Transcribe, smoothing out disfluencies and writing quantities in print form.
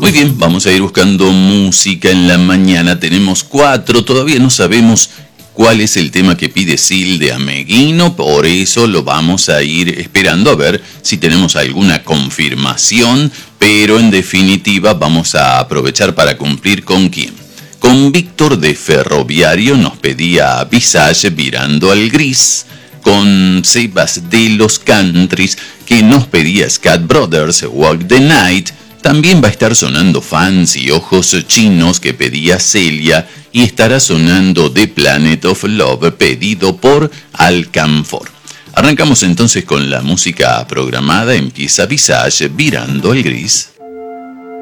Muy bien, vamos a ir buscando música en la mañana. Tenemos 4, todavía no sabemos cuál es el tema que pide Sil de Ameguino, por eso lo vamos a ir esperando a ver si tenemos alguna confirmación, pero en definitiva vamos a aprovechar para cumplir con quién. Con Víctor de Ferroviario nos pedía Visage Virando al Gris, con Sebas de Los Countries que nos pedía Scat Brothers Walk the Night. También va a estar sonando Fans y Ojos Chinos que pedía Celia, y estará sonando The Planet of Love pedido por Alcanfor. Arrancamos entonces con la música programada. Empieza Visage Virando al Gris.